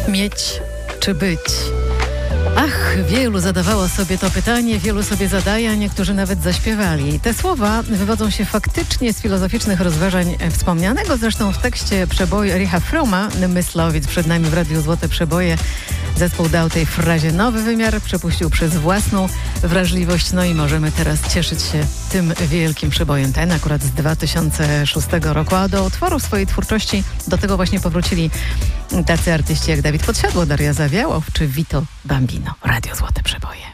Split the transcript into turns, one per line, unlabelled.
Mieć czy być? Ach, wielu zadawało sobie to pytanie, wielu sobie zadaje, a niektórzy nawet zaśpiewali. Te słowa wywodzą się faktycznie z filozoficznych rozważań wspomnianego zresztą w tekście przeboju Ericha Froma, Myslowic. Przed nami w Radiu Złote Przeboje. Zespół dał tej frazie nowy wymiar, przepuścił przez własną wrażliwość, no i możemy teraz cieszyć się tym wielkim przebojem. Ten akurat z 2006 roku, a do utworu swojej twórczości do tego właśnie powrócili tacy artyści jak Dawid Podsiadło, Daria Zawiałow czy Vito Bambino. Radio Złote Przeboje.